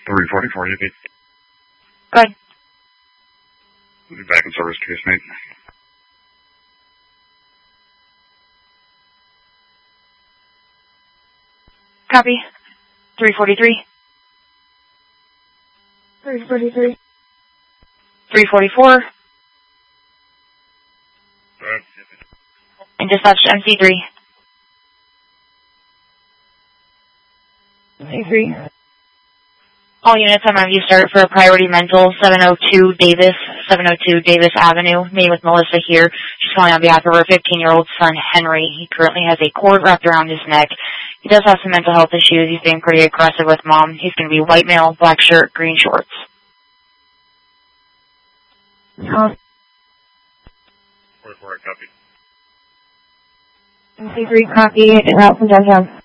344, you beat. Good. We'll be back in service, case mate. Copy. 343. 343. 344. Good. And dispatch to MC3. MC3. All units on review start for a priority mental, 702 Davis Avenue. Me with Melissa here. She's calling on behalf of her 15-year-old son, Henry. He currently has a cord wrapped around his neck. He does have some mental health issues. He's being pretty aggressive with mom. He's going to be white male, black shirt, green shorts. 44, copy. MC3 copy, route from downtown.